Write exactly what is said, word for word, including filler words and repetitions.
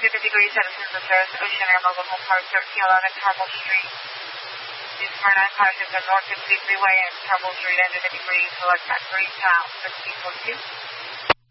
hundred Degree Citizens Affairs, Ocean Air Mobile Home Park, thirteen eleven Trumbull Street. These four nine five is the North fifty Freeway and Trumbull Street, under the degree, select that green town, sixteen four two.